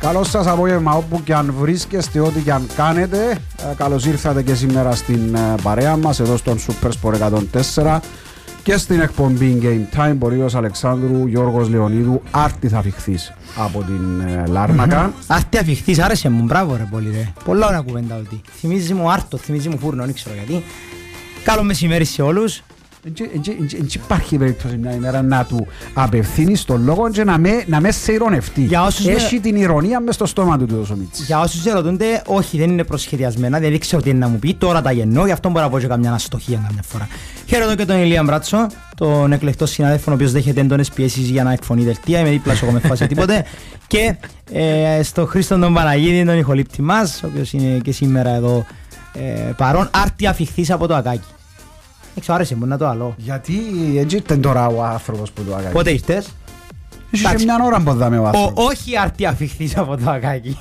Καλώς σας απόγευμα όπου και αν βρίσκεστε, ό,τι και αν κάνετε. Καλώς ήρθατε και σήμερα στην παρέα μας εδώ στον Super Sport 104 και στην εκπομπή Game Time. Μπορείος Αλεξάνδρου, Γιώργος Λεωνίδου. Άρτη θα φιχθείς από την Λάρνακα. Άρτη αφιχθείς, άρεσε μου, μπράβο ρε πολύ ρε. Πολλά ωραία κουβέντα ότι. Θυμίζει μου Άρτο, θυμίζει μου Φούρνο, δεν ξέρω γιατί. Καλό μεσημέρι σε όλους. Δεν υπάρχει περίπτωση μια ημέρα να του απευθύνεις τον λόγο και να με σε ηρωνευτεί. Έχει την ηρωνία μες στο στόμα του τόσο Μίτσης. Για όσους ερωτούνται, όχι, δεν είναι προσχεδιασμένα, δεν ξέρω τι είναι να μου πει, τώρα τα γεννώ, γι' αυτό μπορώ να πω και καμιά αστοχία καμιά φορά. Χαίρετο και τον Ηλία Μπράτσο, τον εκλεκτό συνάδελφο, ο οποίος δέχεται έντονες πιέσεις για να εκφωνεί δελτία, είμαι δίπλα σου, εγώ με φάση τίποτε. Και στο Χρήστον τον Παναγίδη, τον ηχολήπτη μας, ο οποίος είναι και σήμερα εδώ παρόν, άρτη αφιχθείς από το Ακάκι. Έξω άρεσε μου να το άλλο. Γιατί έτσι ήταν τώρα ο άνθρωπος που το Ακάκι. Πότε ήρθες? Είχε μια ώρα που δάμε ο άνθρωπος. Όχι άρτη αφιχθείς από το Ακάκι.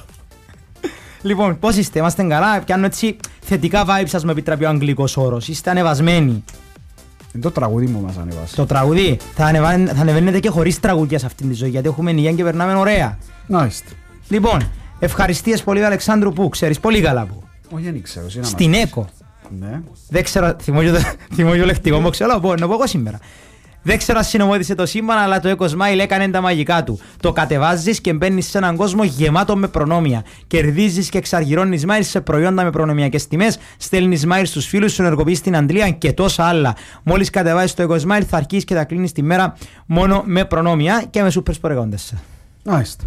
Λοιπόν, πώς είστε, είμαστε καλά, πιάνω έτσι θετικά vibes, σας με επιτρέπει ο αγγλικός όρος. Είστε ανεβασμένοι. Είναι το τραγούδι μου μας ανεβάσει. Το τραγούδι, θα ανεβαίνετε και χωρίς τραγούδια σε αυτήν τη ζωή, γιατί έχουμε υγεία και περνάμε ωραία. Νόηστε. Λοιπόν, ευχαριστίες πολύ Αλεξάνδρου που ξέρεις πολύ καλά που. Όχι, δεν ξέρω. Στην ΕΚΟ. Ναι. Δεν ξέρω, θυμώ και λεκτικό μου, ξέρω, να πω εγώ σήμερα. Δεν ξέρω αν συνομώδησε το σύμπαν, αλλά το Eco Smile έκανε τα μαγικά του. Το κατεβάζεις και μπαίνεις σε έναν κόσμο γεμάτο με προνόμια. Κερδίζεις και εξαργυρώνεις Smile σε προϊόντα με προνομιακές τιμές. Στέλνεις Smile στους φίλους σου, ενεργοποιείς την αντλία και τόσα άλλα. Μόλις κατεβάζεις το Eco Smile, θα αρχίσεις και θα κλείνεις τη μέρα μόνο με προνόμια και με Super Sport 104. Μάλιστα.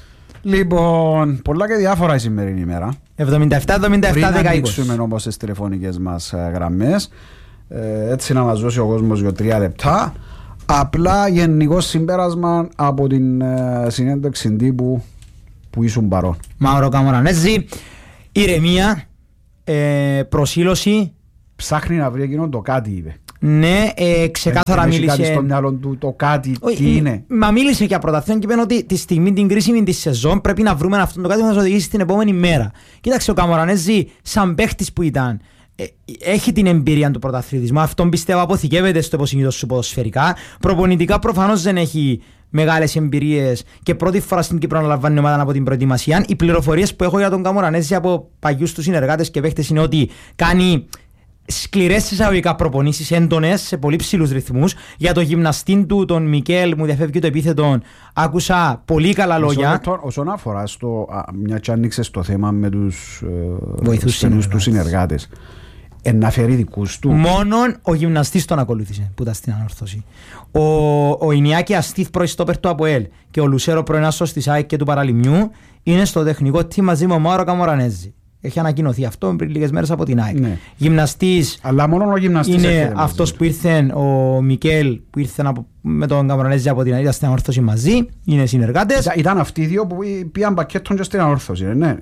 Λοιπόν, πολλά και διάφορα η σημερινή ημέρα. 77-77-10-20. Πριν ανοίξουμε όμως τις τηλεφωνικές μας γραμμές, έτσι να μας δώσει ο κόσμος για 3 λεπτά. Απλά γενικό συμπέρασμα από την συνέντευξη τύπου που ήσουν παρόν. Μαύρο Καμορανέζη, ηρεμία, προσήλωση. Ψάχνει να βρει εκείνον το κάτι, είπε. Ναι, ξεκάθαρα μίλησε. Κάτι στο μυαλό του το κάτι, τι είναι. Μα μίλησε για πρωταθλητών και είπε ότι τη στιγμή την κρίσιμη τη σεζόν πρέπει να βρούμε αυτό το κάτι που θα μας οδηγήσει την επόμενη μέρα. Κοίταξε, ο Καμορανέζη, σαν παίχτης που ήταν, έχει την εμπειρία του πρωταθλητισμού. Αυτόν πιστεύω αποθηκεύεται στο υποσυνείδητο σου ποδοσφαιρικά. Προπονητικά προφανώς δεν έχει μεγάλες εμπειρίες και πρώτη φορά στην Κύπρο αναλαμβάνει ομάδα από την προετοιμασία. Οι πληροφορίες που έχω για τον Καμορανέζη από παγιούς του συνεργάτες και παίχτες είναι ότι κάνει σκληρές εισαγωγικά προπονήσεις, έντονες, σε πολύ ψηλούς ρυθμούς. Για το γυμναστή του, τον Μικέλ, μου διαφεύγει το επίθετο, άκουσα πολύ καλά λόγια. Όσον αφορά μια και άνοιξες το θέμα με τους βοηθούς του συνεργάτες, να φέρει δικούς του. Μόνον ο γυμναστής τον ακολούθησε που ήταν στην ανόρθωση. Ο Ινιάκη Αστίθ προϊστόπερ του ΑΠΟΕΛ και ο Λουσέρο προενάσσος της ΑΕΚ και του Παραλιμιού είναι στο τεχνικό team μαζί με ο Μάουρο Καμορανέζη. Έχει ανακοινωθεί αυτό πριν λίγες μέρες από την ΑΕΚ. Ναι. Γυμναστής. Αλλά μόνο ο γυμναστής είναι αυτός που ήρθε, ο Μικέλ, που ήρθε με τον Καμορανέζη από την ΑΕΚ στην ανόρθωση μαζί. Είναι συνεργάτες. Ήταν αυτοί οι δύο που πήγαν πακέτον και στην ανόρθωση, ναι.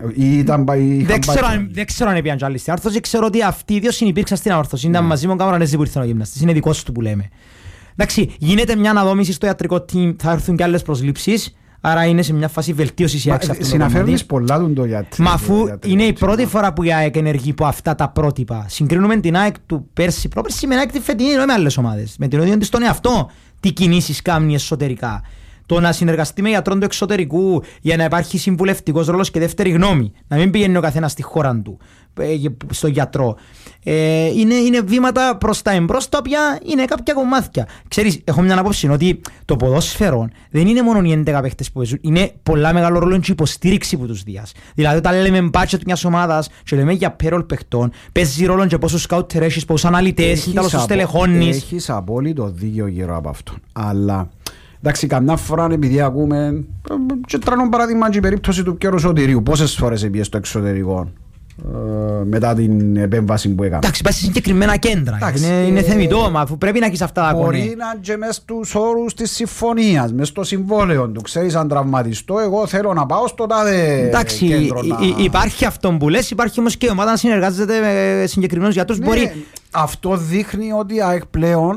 Δεν ξέρω αν πήγαν και άλλοι στην ανόρθωση. Ξέρω ότι αυτοί οι δύο συνυπήρξαν στην ανόρθωση. Ήταν μαζί με τον Καμορανέζη που ήρθε ο γυμναστής. Είναι δικός του που λέμε. Εντάξει, γίνεται μια αναδόμηση στο ιατρικό team, θα έρθουν και άλλες προσλήψεις. Άρα είναι σε μια φάση βελτίωσης η ΑΕΚ. Συναφέρνεις πολλά το γιατρικό. Μα αφού είναι η πρώτη φορά που η ΑΕΚ ενεργεί από αυτά τα πρότυπα. Συγκρίνουμε την ΑΕΚ του πέρσι, πρόπερσι με την ΑΕΚ τη φετινή, ενώ με άλλες ομάδες. Με την οποία είναι στον εαυτό τι κινήσεις κάνει εσωτερικά. Το να συνεργαστεί με γιατρόν του εξωτερικού για να υπάρχει συμβουλευτικός ρόλος και δεύτερη γνώμη. Να μην πηγαίνει ο καθένας στη χώρα του, στον γιατρό. Είναι βήματα προς τα εμπρός, τα οποία είναι κάποια κομμάτια. Ξέρεις, έχω μια άποψη ότι το ποδόσφαιρο δεν είναι μόνο οι 11 παίχτες που παίζουν, είναι πολλά μεγάλο ρόλο και υποστήριξη που τους διάς. Δηλαδή, όταν λέμε budget μιας ομάδας και λέμε για payroll παιχτών, παίζει ρόλο και πόσους scouter έχεις, πόσους αναλυτές, τέλος τους τελεχώνεις. Έχεις απόλυτο δίκιο γύρω από αυτό. Αλλά εντάξει, καμιά φορά επειδή ακούμε και τρανώ παράδειγμα και η περίπτωση του Πιέρου Σωτηρίου. Πόσες φορές πήγε στο εξωτερικό μετά την επέμβαση που έκανε. Εντάξει, πάει σε συγκεκριμένα κέντρα. Είναι θεμιτό, μα αφού πρέπει να έχεις αυτά τα μπορεί να είναι και μες στους όρους της συμφωνίας, μες στο συμβόλαιο του. Ξέρεις, αν τραυματιστώ, εγώ θέλω να πάω στο τάδε εντάξει, κέντρο. Υπάρχει αυτό που λες, υπάρχει όμως και η ομάδα να συνεργάζεται με συγκεκριμένους γιατρούς. Ναι, μπορεί... Αυτό δείχνει ότι η ΑΕΚ πλέον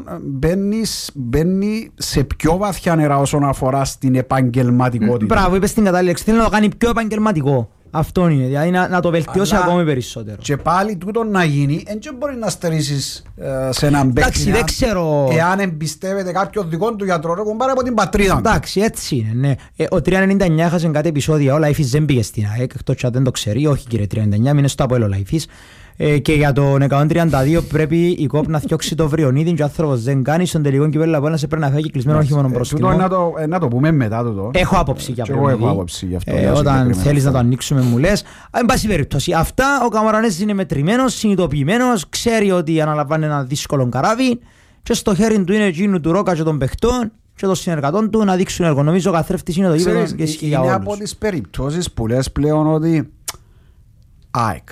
μπαίνει σε πιο βαθιά νερά όσον αφορά στην επαγγελματικότητα. Μπράβο, είπες την κατάλληλη λέξη. Θέλει να το κάνει πιο επαγγελματικό. Αυτό είναι, δηλαδή να το βελτιώσει ακόμη περισσότερο. Και πάλι τούτο να γίνει, δεν μπορεί να στερήσεις σε έναν παίκτη. Δεν ξέρω. Εάν εμπιστεύεται κάποιον δικό του γιατρό, έχουν πάρει από την πατρίδα του. Εντάξει, έτσι είναι. Ναι. Ο 399 έχασε κάτι επεισόδια. Ο Λαϊφής δεν πήγε στην ΑΕΚ, εκτός αν δεν το ξέρει. Όχι, κύριε 399, μείνε στο Αποέλ ο Λαϊφής. Και για τον 132 πρέπει η ΚΟΠ να θιώξει το Βριονίδη και ο άνθρωπος δεν κάνει στον τελικό κυπέλλο από ένα σε πρέπει να φεύγει κλεισμένο όχι μόνο μπροστινό. Να το πούμε μετά το. Έχω άποψη για αυτό. Όταν θέλεις να το ανοίξουμε μου λες. Εν πάση περιπτώσει, αυτά ο Καμαρανέζης είναι μετρημένος, συνειδητοποιημένος, ξέρει ότι αναλαμβάνει ένα δύσκολο καράβι και στο χέρι του είναι εκείνου του Ρόκα και των παιχτών και των συνεργατών του να δείξουν έργο. Νομίζω ο καθρέφτης είναι το γήπεδο και ισχύει για όλους. Είναι από τις περιπτώσεις που λες πλέον ότι ΑΕΚ.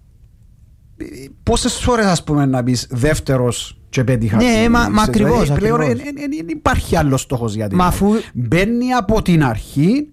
Πόσες φορές ας πούμε να πεις δεύτερος και πέτυχα. Ναι, μα ακριβώς. Πλέον δεν υπάρχει άλλος στόχος για την μπαίνει από την αρχή,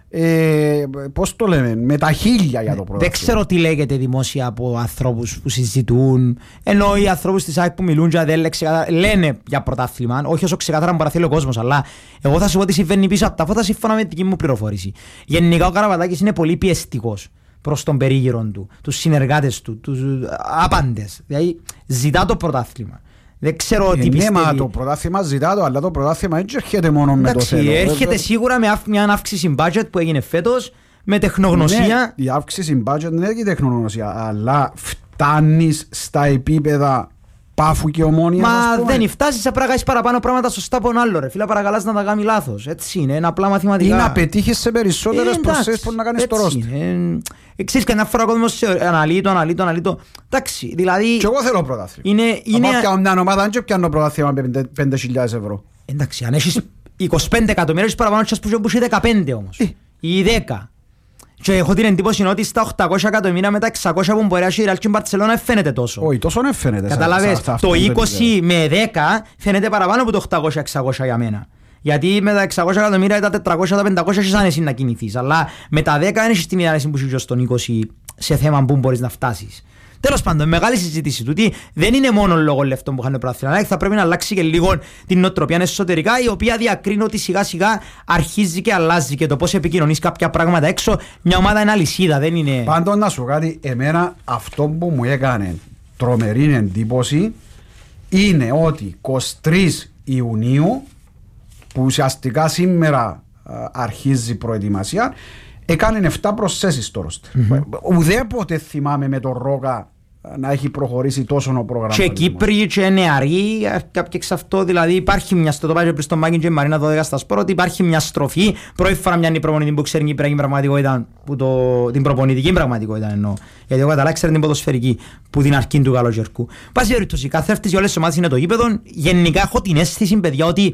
πώς το λέμε, με τα χίλια για το πρώτο. Δεν ξέρω τι λέγεται δημόσια από ανθρώπους που συζητούν, ενώ οι ανθρώπους της ΑΕΚ που μιλούν και λένε για πρωτάθλημα, όχι όσο ξεκάθαρα μου παραθέλει ο κόσμος, αλλά εγώ θα σου πω ότι συμβαίνει πίσω από τα φώτα σύμφωνα με την δική μου πληροφόρηση. Γενικά ο Καραβατάκης είναι πολύ πιεστικός προς τον περίγυρο του, τους συνεργάτες του, τους άπαντες. Δηλαδή ζητά το πρωτάθλημα. Δεν ξέρω τι πιστεύει. Ναι, μα το πρωτάθλημα ζητά το, αλλά το πρωτάθλημα δεν έρχεται μόνο με το θέλω. Έρχεται σίγουρα με μια αύξηση budget που έγινε φέτος, με τεχνογνωσία. Ναι, η αύξηση budget δεν έχει τεχνογνωσία, αλλά φτάνεις στα επίπεδα Πάφου και Ομόνιας. Μα δεν φτάσεις, θα πρέπει να παραπάνω πράγματα σωστά από τον άλλο. Ρε φίλα, παρακαλάς να τα κάνει λάθος. Έτσι είναι, είναι απλά μαθηματικά. Ή να πετύχεις σε περισσότερες προσθέσεις που να κάνεις το ρόστερ. Ξέρεις, κανένα φορά ο κόσμος αναλύει το. Εντάξει, δηλαδή. Και εγώ θέλω πρωτάθλημα. Από μια ομάδα δεν πιάνω πρωτάθλημα με 5.000 ευρώ. Εντάξει, αν έχεις 25 εκατομμύρια, έχεις παραπάνω που έχει 15 όμως. Ή 10. Και έχω την εντύπωση ότι στα 800 εκατομμύρια με τα 600 που μπορεί να έχει η Ρεάλ και η Μπαρτσελόνα δεν φαίνεται τόσο. Όχι, τόσο δεν φαίνεται. Καταλαβες, το 20 με 10 φαίνεται παραπάνω από το 800-600 για μένα. Γιατί με τα 600 εκατομμύρια ή τα 400-500 έχεις άνεση να κινηθείς. Αλλά με τα 10 δεν έχεις την άνεση που έχεις στον 20 σε θέμα που μπορείς να φτάσεις. Τέλος πάντων, μεγάλη συζήτηση του ότι δεν είναι μόνο λόγω λεφτών που είχαν πρωτάθλημα. Θα πρέπει να αλλάξει και λίγο την νοοτροπία εσωτερικά, η οποία διακρίνει ότι σιγά σιγά αρχίζει και αλλάζει και το πώς επικοινωνείς κάποια πράγματα έξω. Μια ομάδα είναι αλυσίδα, δεν είναι. Πάντως να σου κάτι, εμένα αυτό που μου έκανε τρομερή εντύπωση είναι ότι 23 Ιουνίου, που ουσιαστικά σήμερα αρχίζει η προετοιμασία, έκανε 7 προσθέσεις στο ρόστερ. Ουδέποτε θυμάμαι με τον Ρόκα να έχει προχωρήσει τόσο ο προγραμματισμός. Και Κύπροι και νεαροί, κάποιοι εξ αυτό, δηλαδή υπάρχει μια στο πάει πριν στον Μάκιν και Μαρίνα 12 στα σπορ, ότι υπάρχει μια στροφή. Πρώτη φορά μια είναι προπονητή που ξέρει η Κυπριακή πραγματικότητα, την προπονητική πραγματικότητα εννοώ. Γιατί εγώ καταλάβει ξέρει την ποδοσφαιρική που την αρχή του καλοκαιρικού. Πάση περιπτώσει, καθρέφτης για όλες τις ομάδες είναι το γήπεδο. Γενικά έχω την αίσθηση, παιδιά, ότι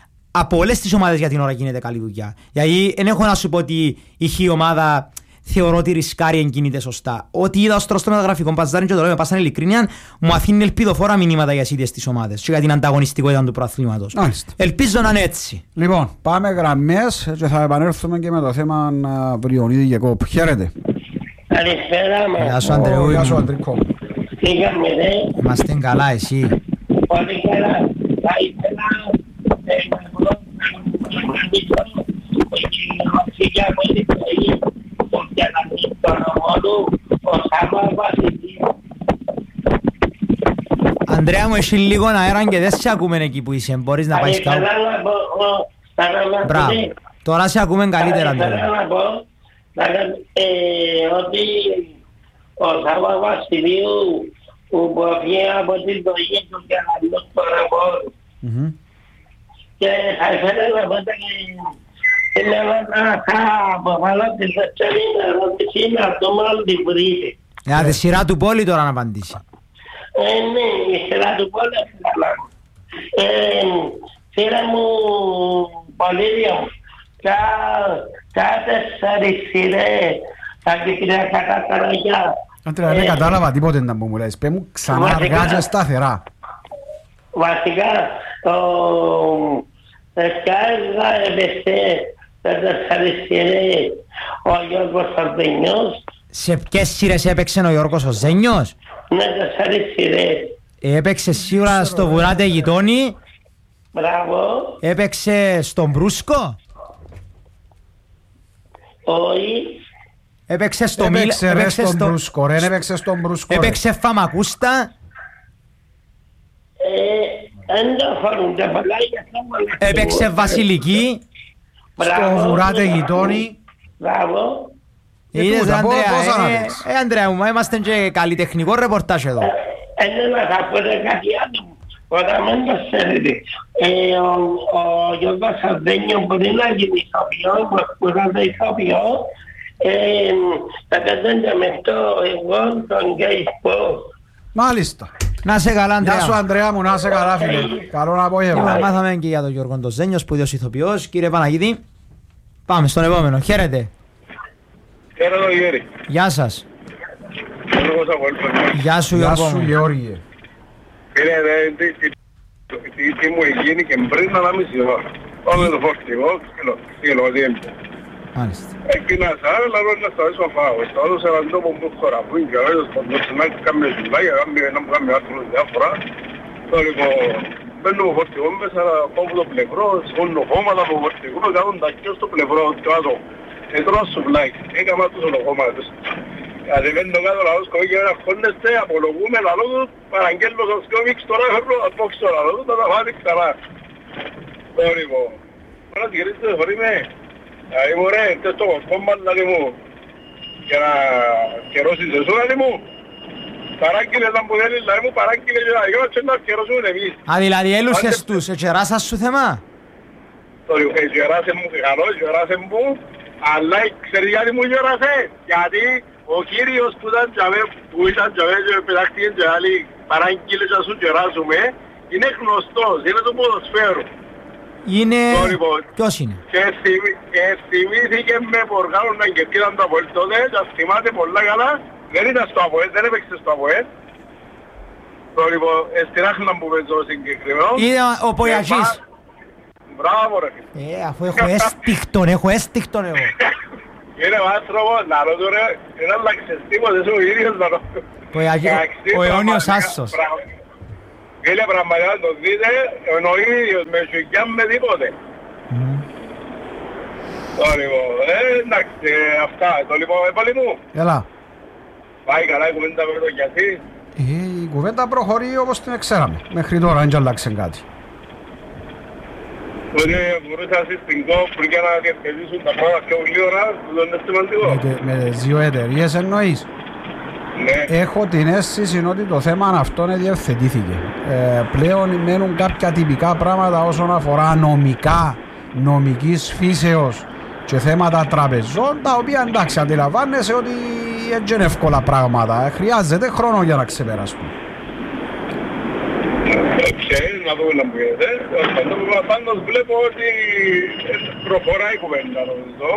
από όλες τις ομάδες για την ώρα γίνεται καλή δουλειά. Γιατί δεν έχω να σου πω ότι είχε η ομάδα θεωρώ ότι ρισκάρει εν κινείται σωστά. Ό,τι είδα ως τρωστό μεταγραφικό παζάρι και το λέω με πάσαν ειλικρίνεια, μου αφήνει ελπιδοφόρα μηνύματα για ίδιες τις ομάδες και για την ανταγωνιστικότητα του προαθλήματος. Ελπίζω να είναι έτσι. Λοιπόν, πάμε γραμμές και θα επανέλθουμε και με το θέμα Βριονίδη και Κόπ. Χαίρετε. Καλησπέρα μου. Γεια σου Αντρεού. Γεια σου Αντρικό. Τι κάνουμε ρε. Είμαστε καλά, εσύ. Πολύ καλά. Θα ήθελα Αντρέα μου, έχει λίγο αέρα και δεν σε ακούμε εκεί που είσαι. Μπορείς να πάεις κάπου. Μπράβο. Τώρα σε ακούμε καλύτερα, Αντρέα. Θέλω να πω ότι ο Σάββα Βασιλείου που βγαίνει από την ζωή του και να δει τον ρεπόρ. Και θα ήθελα να πω ότι είναι ένα αποφάλω της δεύτερης ερώτηση να το μάλλον την βρείτε. Τη σειρά του Πόλη τώρα να απαντήσει. Ναι, η σειρά του Πόλη έφυγα. Φίλε μου, Πολύδιο, κάθε σαρισσιρέ, τα κυπριακά καταραγιά. Άντρε, δεν κατάλαβα τίποτε να μου λες. Πες μου ξανά αργά και σταθερά. Βασικά, Σκάζα έπεσε τα σαρισσιρέ ο Γιώργος ο Ζένιος. Σε ποιες σειρές έπαιξε ο Γιώργος ο Ζένιος? Ναι, τα σαρισσιρές. Έπαιξε σίγουρα στο Βουράτε Γειτόνι. Μπράβο. Έπαιξε στον Μπρούσκο. Όχι. Έπαιξε στο Μίλαν. Έπαιξε στον Μπρουσκορέν, έπαιξε στον Μπρουσκορέν. Έπαιξε Φαμακούστα. Έπαιξε Βασιλική. Στο Βουράτε Γειτόνι. Μπράβο. Είδες Ανδρέα μου, είμαστε και καλλιτεχνικό ρεπορτάζ εδώ. Να θα πω κάτι άλλο. Όταν δεν το ξέρετε, ο Γιώργος Αρδένιο μπορεί να γίνει ηθοποιός, που σπουδάζε ηθοποιό. Θα κατέντια με αυτό εγώ τον Γκέισπο. Μάλιστα. Να σε καλά, Ανδρέα. Γεια σου, Ανδρέα μου, να σε καλά, φίλε. Καλό απόγευμα. Μάθαμε και για τον Γιώργο Ντοζένιο, σπουδαίος ηθοποιός. Κύριε Παναγίτη, πάμε στον επόμενο. Χαίρετε. Χαίρετε, Γιώργη. Γεια σας. Γεια σου, Γεια Γιώργο. σου, Γεώργιε. Τι μου γίνει και πριν 1,5 ώρα. Πάμε το φορτηγό, σκυλοδίεμπο. Μάλιστα. Εκείνα σαν λαρό να σταματήσω να φάω. Σταματώ σε έναν τόπο που χώρα που είναι και ο έντος παντός να κάνει ζουλάγια, να μου κάνει άθρος διάφορα. Το λοιπόν, μπαίνω από φορτηγό μέσα, πάω από το πλευρό, σκόνω χώματα από φορτηγό, κάνω τα κοιό στο πλευρό, κάτω. Ετρώω σουβλάκι, έκανα τους ολοχώματες. Κατεβαίνω κάτω λαός κομμί και χώνεστε, απολογούμε λαλό του, παραγγέλνω στον σκόμιξ, τώρα φέρνω να πόξω λαλό του, θα τα φάτε ξανά. Το λοιπόν, τώρα γυρίζετε χωρί με. Δηλαδή μου ρε, τες το κόμμα λαλί μου, για να καιρώσεις εσύ λαλί μου. Παράγγειλες να μου θέλεις λαλί μου, παράγγειλες και να καιρώσουν εμείς. Α, δηλαδή έλουσες τους, ετσεράσας σου θέμα. Το λοιπόν, γεράσε μου, καλό, γεράσε μου, αλλά ξέρεις γιατί μου γεράσε, γιατί ο κύριος που ήταν τζαβέ, και πετάχτηκε και άλλοι παράγγειλες να σου γεράσουμε, είναι γνωστός, είναι το ποδοσφαίρο. Είναι... Ποιος είναι? Και θυμήθηκε με ποργάνων να κερκίδαν το Αποέλ τότε, και θυμάται πολλά καλά, δεν ήταν στο Αποέλ, δεν έπαιξε στο Αποέλ. Το λοιπόν, στην Άχνα που παίζω συγκεκριμένο. Είναι ο Πογιατζής. Μπράβο ρε. Αφού έχω έστιχτον εγώ. Είναι ο άνθρωπος, να ρωτώ ρε, είναι αλλαξεστήμος, είσαι ο ίδιος να ρωτώ. Ο αιώνιος άσος. Φίλε πραγματικά να το δείτε, είναι ο ίδιος με σουκιά με τίποτε. Το λοιπόν, εντάξει, αυτά, το λοιπόν, πάλι μου. Έλα. Πάει καλά η κουβέντα με το γιατί. Η κουβέντα προχωρεί όπως την ξέραμε. Μέχρι τώρα δεν αλλάξε κάτι. Ότι μπορούσα στην ΚΟΠ πριν και να διευθετήσουν τα πράγματα πιο γλύωρα, δεν είναι σημαντικό. Με τις δύο εταιρείες εννοείς. Ναι. Έχω την αίσθηση ότι το θέμα αυτό διευθετήθηκε. Πλέον μένουν κάποια τυπικά πράγματα όσον αφορά νομικής φύσεως και θέματα τραπεζών, τα οποία εντάξει αντιλαμβάνεσαι ότι έτσι είναι εύκολα πράγματα. Χρειάζεται χρόνο για να ξεπεράσουν. Ξέρεις να δούμε να μου γίνεται. Πάντως βλέπω ότι προχωράει η κουβέντα νομίζω.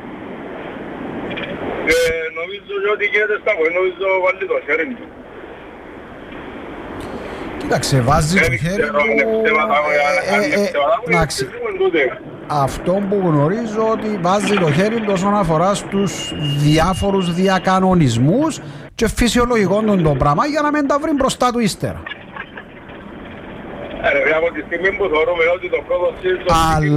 Νομίζω ότι γίνεται στα βοή, νομίζω βάλει το χέρι του. Κοίταξε, βάζει το χέρι του. Εντάξει, αυτό που γνωρίζω ότι βάζει το χέρι του όσον αφορά στους διάφορους διακανονισμούς και φυσιολογικό το πράγμα για να μην τα βρει μπροστά του ύστερα. Ρε, από τη στιγμή που θεωρούμε ότι το πρώτο σύστο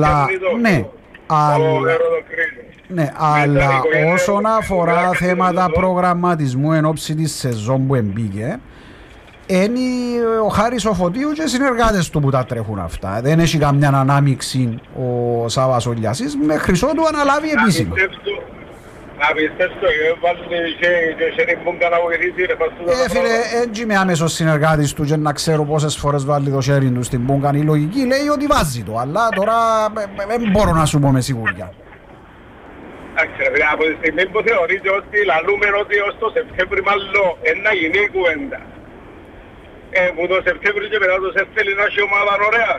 ναι, αλλά όσον αφορά θέματα προγραμματισμού εν ώψη της σεζόν που εμπήκε, είναι ο Χάρης ο Φωτίου και οι συνεργάτες του που τα τρέχουν αυτά. Δεν έχει καμιά ανάμειξη ο Σάββας ο Λιασής μέχρι ότου αναλάβει επίσημα. Να πιστέψω και βάλουν και ριμπούγκα να βοηθήσει ρε παστούδα. Φίλε, έτσι είμαι άμεσος συνεργάτης του και να ξέρω πόσες φορές βάλει το χέρι του στην μπούγκα. Η λογική λέει ότι βάζει το, αλλά τώρα δεν μπορώ να σου πω με σιγουριά. Εντάξει ρε, από τη στιγμή που θεωρείται ότι λαλούμε ότι ως το Σεπτέμβρη μάλλον ένα γίνει η κουβέντα. Που το Σεπτέμβρη και μετά το Σεπτέμβρη να έχει ομάδα ωραία.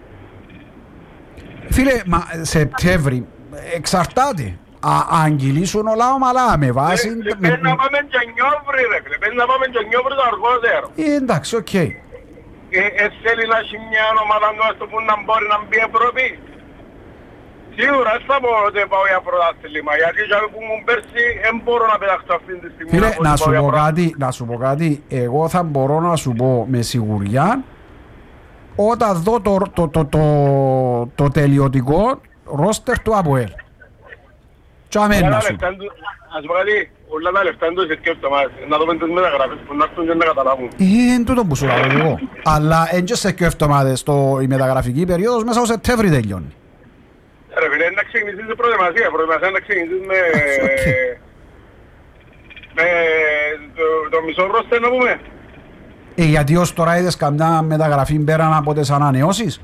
Φίλε, μα Σεπτέμβρη εξαρτάται. Αν κυλήσουν όλα ομαλά με βάση... Πρέπει να πάμε και νιόβρι ρε φίλε, πρέπει να πάμε και νιόβρι το αργότερο. Εντάξει, οκ. Θέλει να έχει μια ομάδα που να μπορεί να μπει Ευρώπη. Σίγουρα θα πω ότι πάω για πρωτάθλημα, γιατί που μου πέρσι δεν μπορώ να πεταχτώ αυτή τη στιγμή. Φίλε, να σου πω κάτι, εγώ θα μπορώ να σου πω με σιγουριά όταν δω το τελειωτικό ρόστερ του ΑΠΟΕΛ. Τσαμέννα σου. Ας πω κάτι, όλα τα λεφτά είναι και εβδομάδες. Να δούμε τις μεταγραφές που να έρθουν και να καταλάβουν. Είναι τούτο που σου λέω εγώ. Αλλά εν και σε και εβδομάδες η μεταγραφική περίοδος μέσα στο Σεπτέμβρη τελειώνει. Ρε φίλε, να ξεκινήσεις την προετοιμασία. Προετοιμασία να ξεκινήσεις με το μισό ρόστερ να πούμε. Γιατί ως τώρα είδες καμιά μεταγραφή πέραν από τις ανανεώσεις.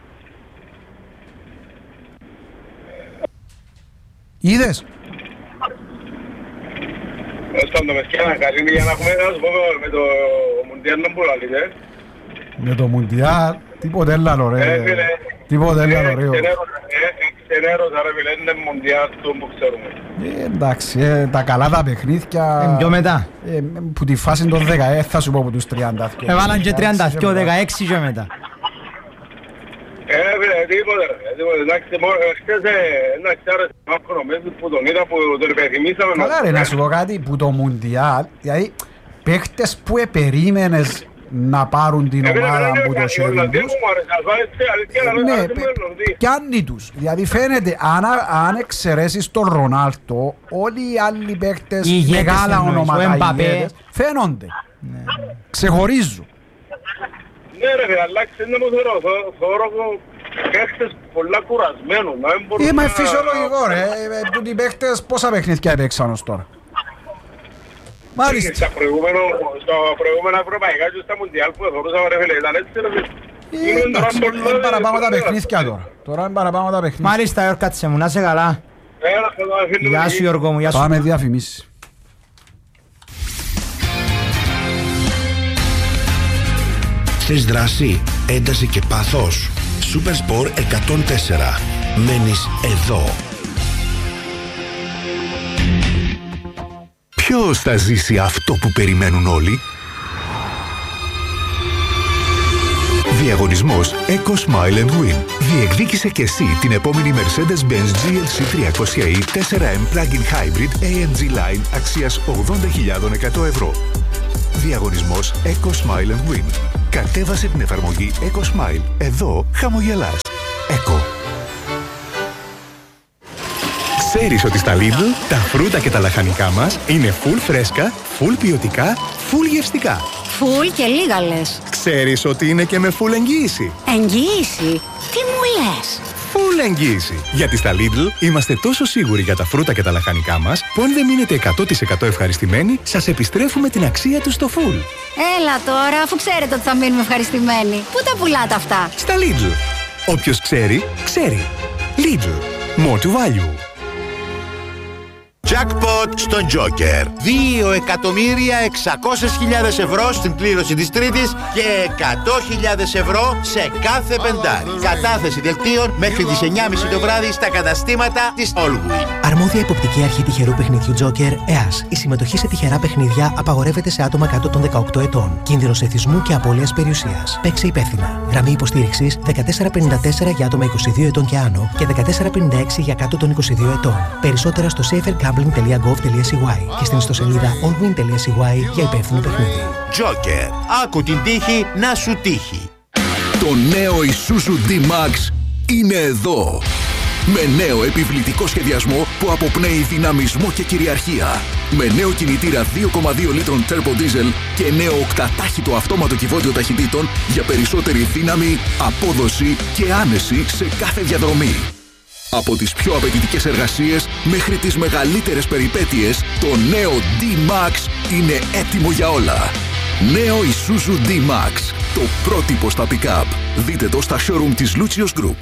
Είδες. Στον τομεσκένα καλή για να έχουμε ένα σπόβο με το Μουντιάλ να μπουλάλετε. Με το Μουντιάλ, τίποτε έλα ρε. Τίποτε έλα ωραίο. Ξενέρωσα ρε φίλε, είναι Μουντιάλ του που ξέρουμε. Εντάξει, τα καλά τα παιχνίδια. Πιο μετά. Που τη φάση των 10, θα σου πω από τους 30. Έβαλαν και 30, 16 και μετά. Φίλε, τίποτε ρε. Εντάξει, άρεσε μάχονο μέσα που τον είδα που τον υπενθυμίσαμε. Καλά ρε, να σου πω κάτι που το Μουντιάλ, δηλαδή παίχτες που περίμενες να πάρουν την ομάδα που το χέρι τους. Ναι, πιάνει τους. Δηλαδή φαίνεται, αν εξαιρέσεις τον Ρονάλτο, όλοι οι άλλοι παίχτες, μεγάλα ονόματα ηγέτες, φαίνονται. Ξεχωρίζουν. Ναι ρε φίλε, αλλά ξέρετε μου θεωρώ παίχτες πολλά κουρασμένους. Είμαι φυσιολογικό ρε, οι παίχτες πόσα παιχνίδια έπαιξαν ως τώρα. Μάλιστα. Στα προηγούμενα ευρωπαϊκά και στα Μουντιάλ που θεωρούσαμε ρε φίλε, ήταν έτσι ρε φίλε. Είναι παραπάνω τα παιχνίδια τώρα. Τώρα είναι παραπάνω τα παιχνίδια. Μάλιστα, Γιώργο, κάτσε μου, να είσαι καλά. Γεια σου Γιώργο μου, γεια σου. Πάμε διαφημίσεις. Θες δράση, ένταση και πάθος. Supersport 104. Μένεις εδώ. Ποιος θα ζήσει αυτό που περιμένουν όλοι? Διαγωνισμός Eco Smile and Win. Διεκδίκησε και εσύ την επόμενη Mercedes-Benz GLC 300e 4M Plug-in Hybrid AMG Line αξίας 80.100 ευρώ. Διαγωνισμός Eco Smile and Win. Κατέβασε την εφαρμογή Eco Smile. Εδώ χαμογελάς. Eco. Ξέρεις ότι στα Lidl τα φρούτα και τα λαχανικά μας είναι full φρέσκα, full ποιοτικά, full γευστικά. Full και λίγα λες. Ξέρεις ότι είναι και με full εγγύηση. Εγγύηση? Τι μου λες? Full εγγύηση. Γιατί στα Lidl είμαστε τόσο σίγουροι για τα φρούτα και τα λαχανικά μας που αν δεν μείνετε 100% ευχαριστημένοι, σας επιστρέφουμε την αξία τους στο full. Έλα τώρα, αφού ξέρετε ότι θα μείνουμε ευχαριστημένοι. Πού τα πουλάτε αυτά? Στα Lidl. Όποιος ξέρει, ξέρει. Lidl. More to value. Jackpot στο Joker. 2.600.000 ευρώ στην κλήρωση της Τρίτης και 100.000 ευρώ σε κάθε πεντάρι. Κατάθεση δελτίων μέχρι τις 9.30 το βράδυ στα καταστήματα της Allwyn. Αρμόδια υποπτική αρχή τυχερού παιχνιδιού Joker, ΕΑΣ. Η συμμετοχή σε τυχερά παιχνίδια απαγορεύεται σε άτομα κάτω των 18 ετών. Κίνδυνος εθισμού και απώλειας περιουσίας. Παίξε υπεύθυνα. Γραμμή υποστήριξης 1454 για άτομα 22 ετών και άνω και 1456 για κάτω των 22 ετών. Περισσότερα στο safergambling.gov.cy και στην ιστοσελίδα allwyn.cy για υπεύθυνο παιχνίδι. Joker. Άκου την τύχη να σου τύχει. Το νέο Isuzu D-Max είναι εδώ. Με νέο επιβλητικό σχεδιασμό που αποπνέει δυναμισμό και κυριαρχία. Με νέο κινητήρα 2,2 λίτρων turbo diesel και νέο οκτατάχυτο αυτόματο κυβότιο ταχυτήτων για περισσότερη δύναμη, απόδοση και άνεση σε κάθε διαδρομή. Από τις πιο απαιτητικές εργασίες μέχρι τις μεγαλύτερες περιπέτειες, το νέο D-Max είναι έτοιμο για όλα. Νέο Isuzu D-Max, το πρότυπο στα pick-up. Δείτε το στα showroom της Lucius Group.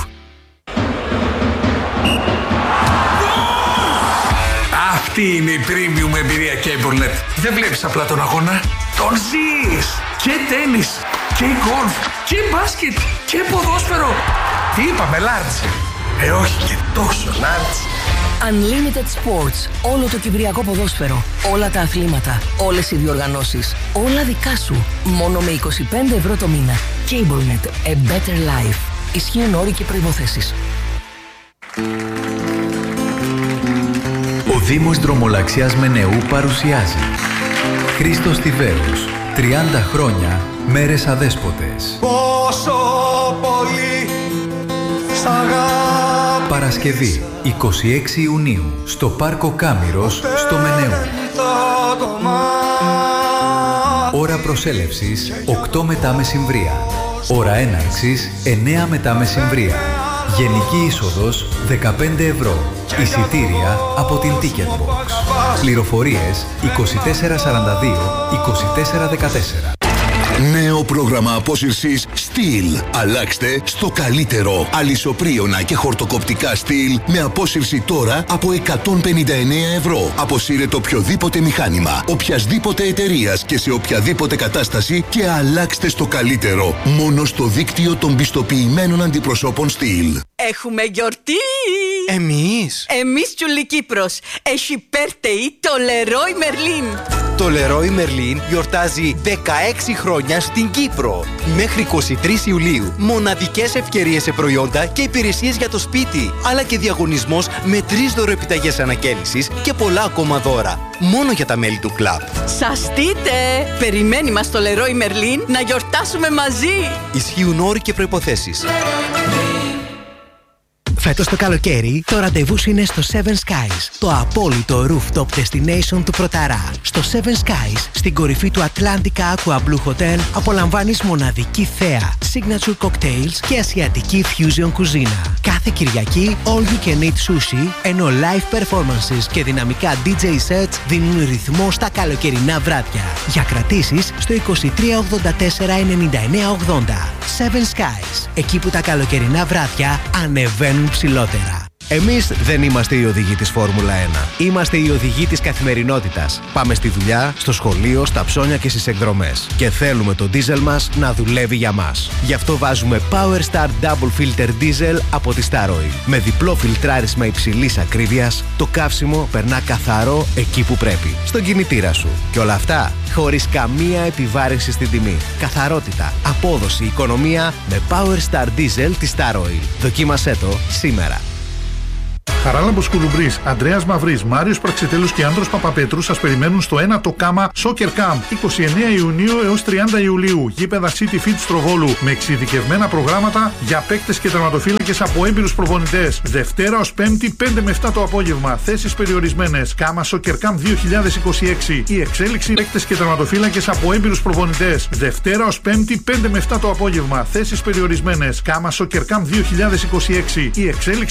Αυτή είναι η premium εμπειρία CableNet. Δεν βλέπεις απλά τον αγώνα, τον ζεις. Και τένις, και γκολφ, και μπάσκετ, και ποδόσφαιρο. Τι είπαμε, large? Όχι και τόσο large. Unlimited Sports. Όλο το κυπριακό ποδόσφαιρο. Όλα τα αθλήματα. Όλες οι διοργανώσεις. Όλα δικά σου. Μόνο με 25 ευρώ το μήνα. CableNet. A better life. Ισχύουν όροι και προϋποθέσεις. Ο Δήμος Δρομολαξιάς Μενεού παρουσιάζει Χρήστος Τιβέρους. 30 χρόνια μέρες αδέσποτες. Πόσο πολύ σ' αγάπη. Παρασκευή 26 Ιουνίου, στο Πάρκο Κάμηρος, στο Μενέου. Ώρα προσέλευσης 8 μετά μεσημβρία. Ώρα έναρξης 9 μετά μεσημβρία. Γενική είσοδος 15 ευρώ. Εισιτήρια από την Ticketbox. Πληροφορίες 2442 2414. Νέο πρόγραμμα απόσυρσης Steel. Αλλάξτε στο καλύτερο. Αλυσοπρίωνα και χορτοκοπτικά Steel με απόσυρση τώρα από 159 ευρώ. Αποσύρετε οποιοδήποτε μηχάνημα, οποιασδήποτε εταιρείας και σε οποιαδήποτε κατάσταση και αλλάξτε στο καλύτερο. Μόνο στο δίκτυο των πιστοποιημένων αντιπροσώπων Steel. Έχουμε γιορτή! Εμείς Τσουλή Κύπρος. Έχει birthday το Leroy Merlin. Το Leroy Merlin γιορτάζει 16 χρόνια στην Κύπρο. Μέχρι 23 Ιουλίου. Μοναδικές ευκαιρίες σε προϊόντα και υπηρεσίες για το σπίτι. Αλλά και διαγωνισμός με 3 δωροεπιταγές ανακαίνησης και πολλά ακόμα δώρα. Μόνο για τα μέλη του κλαμπ. Σαστείτε! Περιμένει μας το Leroy Merlin να γιορτάσουμε μαζί. Ισχύουν όροι και προϋποθέσεις. Φέτος το καλοκαίρι, το ραντεβού είναι στο Seven Skies, το απόλυτο rooftop destination του Πρωταρά. Στο Seven Skies, στην κορυφή του Atlantica Aqua Blue Hotel, απολαμβάνεις μοναδική θέα, signature cocktails και ασιατική fusion κουζίνα. Κάθε Κυριακή, all you can eat sushi, ενώ live performances και δυναμικά DJ sets δίνουν ρυθμό στα καλοκαιρινά βράδια. Για κρατήσεις στο 2384 9980. Seven Skies, εκεί που τα καλοκαιρινά βράδια ανεβαίνουν ψηλότερα. Εμείς δεν είμαστε οι οδηγοί της Φόρμουλα 1. Είμαστε οι οδηγοί της καθημερινότητας. Πάμε στη δουλειά, στο σχολείο, στα ψώνια και στις εκδρομές. Και θέλουμε το ντίζελ μας να δουλεύει για μας. Γι' αυτό βάζουμε Power Star Double Filter Diesel από τη Star Oil. Με διπλό φιλτράρισμα υψηλής ακρίβειας, το καύσιμο περνά καθαρό εκεί που πρέπει. Στον κινητήρα σου. Και όλα αυτά χωρίς καμία επιβάρυνση στην τιμή. Καθαρότητα, απόδοση, οικονομία με Power Star Diesel της Star Oil. Δοκίμασέ το σήμερα. Χαράλαμπος Κουλουμπρής, Ανδρέας Μαυρής, Μάριος Πραξιτέλους και Άνδρος Παπαπέτρου σας περιμένουν στο 1 το Κάμα Soccer Camp 29 Ιουνίου έως 30 Ιουλίου. Γήπεδα City Fit Στροβόλου με εξειδικευμένα προγράμματα για παίκτες και τερματοφύλακες από έμπειρους προπονητές. Δευτέρα ως Πέμπτη 5 με 7 το απόγευμα. Θέσεις περιορισμένες. Κάμα Soccer Camp 2026. Η εξέλιξη παίκτες και τερματοφύλακες από έμπειρους προπονητές. Δευτέρα ως Πέμπτη 5 με 7 το απόγευμα. Θέσεις περιορισμένες. Κάμα Soccer Camp 2026. Η εξέλιξη